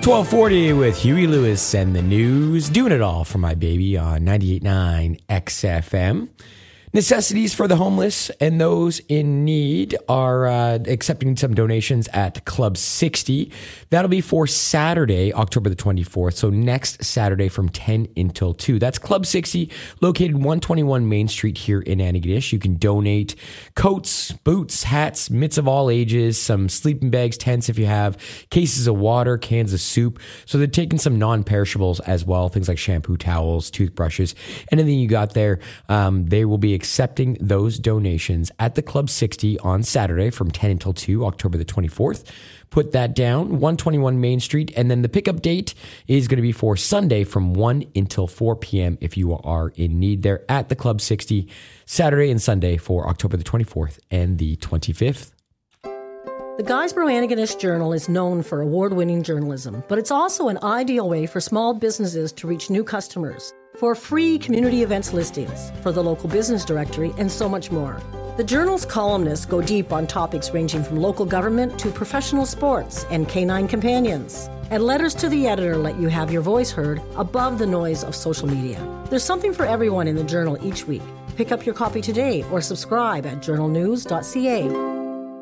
1240 with Huey Lewis and the news. Doing it all for my baby on 98.9 XFM. Necessities for the homeless and those in need are accepting some donations at Club 60. That'll be for Saturday, October the 24th. So next Saturday from 10 until 2. That's Club 60, located 121 Main Street here in Antigonish. You can donate coats, boots, hats, mitts of all ages, some sleeping bags, tents if you have, cases of water, cans of soup. So they're taking some non-perishables as well, things like shampoo, towels, toothbrushes, anything you got there. They will be accepting those donations at the Club 60 on Saturday from 10 until 2, October the 24th. Put that down, 121 Main Street. And then the pickup date is going to be for Sunday from 1 until 4 p.m. if you are in need there at the Club 60, Saturday and Sunday for October the 24th and the 25th. The Guysborough Antigonish Journal is known for award-winning journalism, but it's also an ideal way for small businesses to reach new customers. For free community events listings, for the local business directory, and so much more. The Journal's columnists go deep on topics ranging from local government to professional sports and canine companions. And letters to the editor let you have your voice heard above the noise of social media. There's something for everyone in the Journal each week. Pick up your copy today or subscribe at journalnews.ca.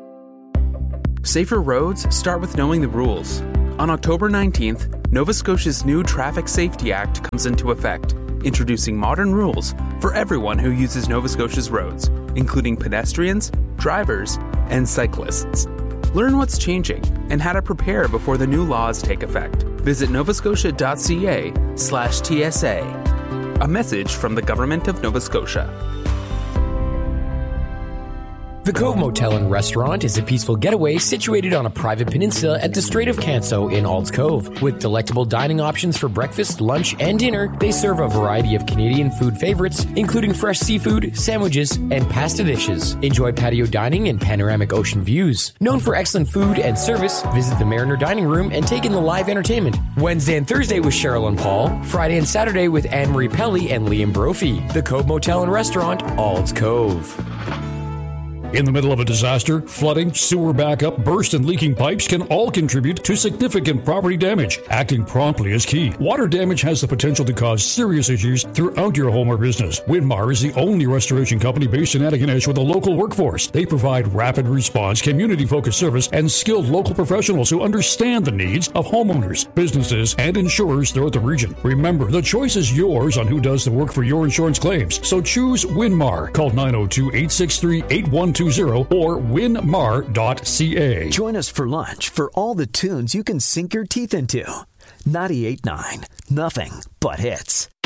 Safer roads start with knowing the rules. On October 19th, Nova Scotia's new Traffic Safety Act comes into effect, introducing modern rules for everyone who uses Nova Scotia's roads, including pedestrians, drivers, and cyclists. Learn what's changing and how to prepare before the new laws take effect. Visit novascotia.ca/TSA. A message from the Government of Nova Scotia. The Cove Motel and Restaurant is a peaceful getaway situated on a private peninsula at the Strait of Canso in Ald's Cove. With delectable dining options for breakfast, lunch, and dinner, they serve a variety of Canadian food favorites, including fresh seafood, sandwiches, and pasta dishes. Enjoy patio dining and panoramic ocean views. Known for excellent food and service, visit the Mariner Dining Room and take in the live entertainment. Wednesday and Thursday with Cheryl and Paul. Friday and Saturday with Anne-Marie Pelly and Liam Brophy. The Cove Motel and Restaurant, Ald's Cove. In the middle of a disaster, flooding, sewer backup, burst and leaking pipes can all contribute to significant property damage. Acting promptly is key. Water damage has the potential to cause serious issues throughout your home or business. Winmar is the only restoration company based in Antigonish with a local workforce. They provide rapid response, community-focused service, and skilled local professionals who understand the needs of homeowners, businesses, and insurers throughout the region. Remember, the choice is yours on who does the work for your insurance claims. So choose Winmar. Call 902-863-8120 or winmar.ca. Join us for lunch for all the tunes you can sink your teeth into. 98.9, nothing but hits.